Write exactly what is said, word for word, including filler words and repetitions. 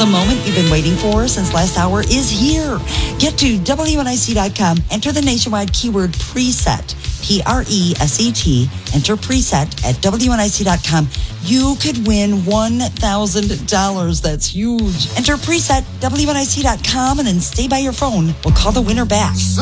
The moment you've been waiting for since last hour is here. Get to W N I C dot com. Enter the nationwide keyword preset. P R E S E T. Enter preset at W N I C dot com. You could win one thousand dollars. That's huge. Enter preset W N I C dot com and then stay by your phone. We'll call the winner back.